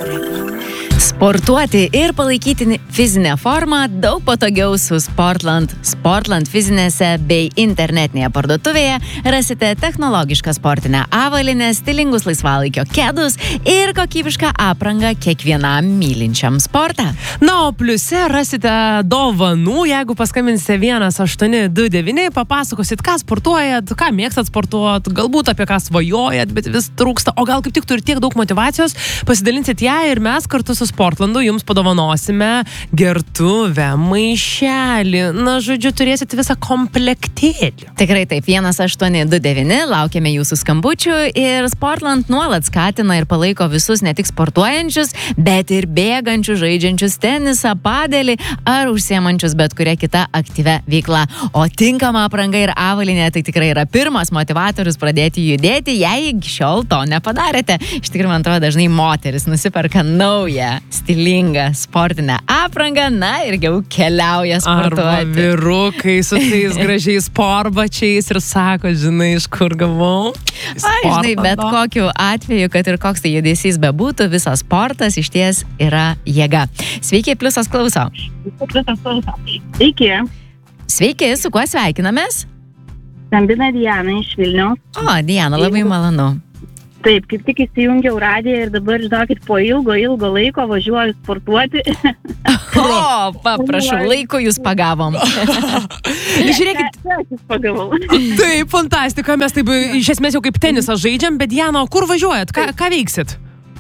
Sportuoti ir palaikyti fizinę formą daug patogiau su Sportland. Sportland fizinėse bei internetinėje parduotuvėje rasite technologišką sportinę avalynę, stilingus laisvalaikio kedus ir kokybišką aprangą kiekvienam mylinčiam sportą. Na, o pliuse rasite dovanų, jeigu paskambinsite 1829, papasakosit, ką sportuojat, ką mėgstat sportuot, galbūt apie ką svajojat, bet vis trūksta, o gal kaip tik turi tiek daug motyvacijos, pasidalinsit ją ir mes kartu su Sportlandu jums padovanosime gertuvę, maišelį. Na, žodžiu, turėsit visą komplektėlį. Tikrai taip, 1829, laukiame jūsų skambučių ir Sportland nuolat skatina ir palaiko visus ne tik sportuojančius, bet ir bėgančius, žaidžiančius tenisą, padelį ar užsiemančius bet kuria kita aktyvia veikla. O tinkama apranga ir avalynė tai tikrai yra pirmas motivatorius pradėti judėti, jei iki šiol to nepadarėte. Iš tikrųjų, man atrodo, dažnai moteris nusiperka naują, stilingą sportinę aprangą, na ir jau keliauja sportuoti. Arba vyrukai su tais gražiais sportbačiais ir sako, žinai, iš kur gavau. Žinai, bet kokiu atveju, kad ir koks tai judesys bebūtų, visas sportas išties yra jėga. Sveiki, Pliusas klauso. Sveiki. Sveiki, su kuo sveikinamės? Skambina Diana iš Vilniaus. O, Diana, labai malonu. Taip, kaip tik įsijungiau radiją ir dabar, žinokit, po ilgo laiko važiuoju sportuoti. O, paprašau, laiko jūs pagavom. Žiūrėkit. Aš pagavau. Taip, fantastika, mes taip iš esmės jau kaip tenisą žaidžiam, bet Diana, kur važiuojat? Ką veiksit?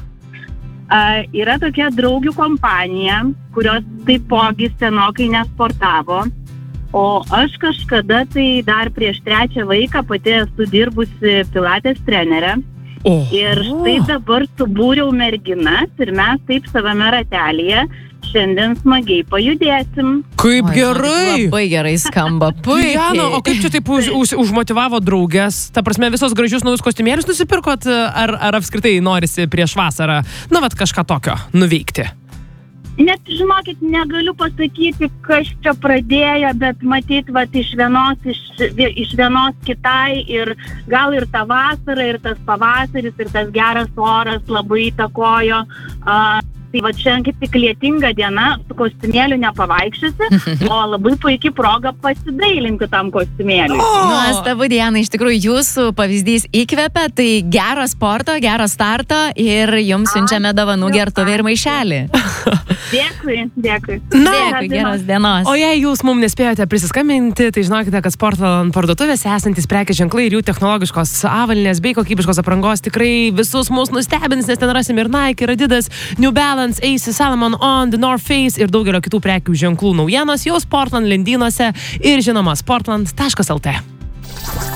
Yra tokia draugių kompanija, kurios taipogi senokai nesportavo. O aš kažkada tai dar prieš 3 vaiką pati esu dirbusi pilates trenerė. Ir štai dabar subūriau merginas ir mes taip savame ratelyje šiandien smagiai pajudėsim. Kaip gerai! Labai gerai skamba, puikiai. Diana, o kaip čia taip užmotivavo draugės? Ta prasme, visos gražius naujus kostiumėlius nusipirkot, ar apskritai norisi prieš vasarą, na, vat kažką tokio nuveikti? Net, žinokit, negaliu pasakyti, kas čia pradėjo, bet matyt, vat, iš vienos kitai ir gal ir ta vasara, ir tas pavasaris, ir tas geras oras labai įtakojo. Tai va šiandien kaip tik lietinga diena, su kostiumėliu nepavaikščiusi, o labai puikiai proga pasidailinti tam kostiumėliui. Nuostabu, Diana, iš tikrųjų jūsų pavyzdys įkvepia, tai gero sporto, gero starto ir jums siunčiame dovanų gertuvę ir maišelį. Dėkui. Dėkui, geros dienos. O jei jūs mums nespėjote prisiskambinti, tai žinokite, kad Sportland parduotuvėse esantis prekės ženklai ir jų technologiškos avalynės bei kokybiškos aprangos tikrai visus mus nustebins, nes ten rasim ir Nike, ir Adidas, New Balance, AC, Salomon On, The North Face ir daugelio kitų prekių ženklų naujienos jau Sportland lendynuose ir žinoma sportland.lt.